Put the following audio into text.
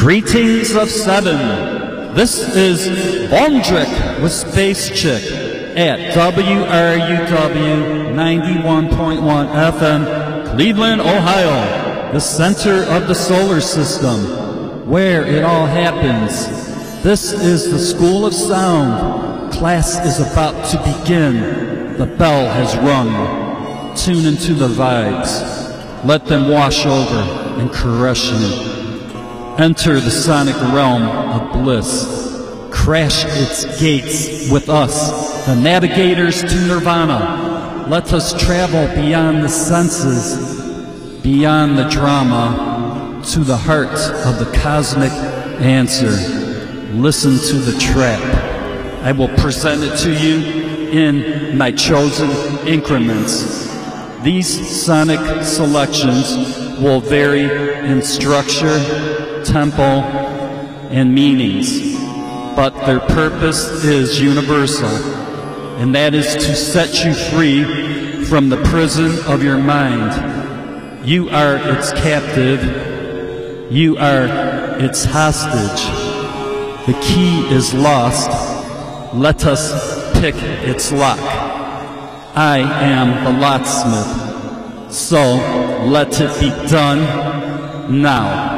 Greetings of 7. This is Bondrick with Space Chick at WRUW 91.1 FM, Cleveland, Ohio, the center of the solar system, where it all happens. This is the School of Sound. Class is about to begin. The bell has rung. Tune into the vibes. Let them wash over and caress you. Enter the sonic realm of bliss. Crash its gates with us, the navigators to nirvana. Let us travel beyond the senses, beyond the drama, to the heart of the cosmic answer. Listen to the trap. I will present it to you in my chosen increments. These sonic selections will vary in structure, tempo, and meanings, but their purpose is universal, and that is to set you free from the prison of your mind. You are its captive. You are its hostage. The key is lost. Let us pick its lock. I am the locksmith, so let it be done now.